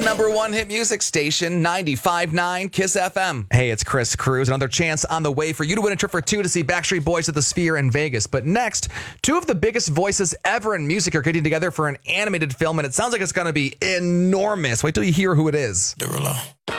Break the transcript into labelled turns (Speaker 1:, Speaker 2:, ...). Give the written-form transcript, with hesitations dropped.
Speaker 1: number one hit music station, 95.9 KISS FM. Hey, it's Chris Cruz. Another chance on the way for you to win a trip for two to see Backstreet Boys at the Sphere in Vegas. But next, two of the biggest voices ever in music are getting together for an animated film, and it sounds like it's going to be enormous. Wait till you hear who it is.
Speaker 2: Derulo.